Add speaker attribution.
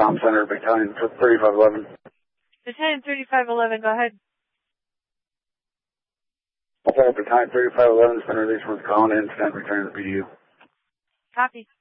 Speaker 1: comm center, Battalion 3511.
Speaker 2: Battalion 3511, go ahead.
Speaker 1: Okay, Battalion 3511 has been released from the call and incident, returning to the PDU.
Speaker 2: Copy.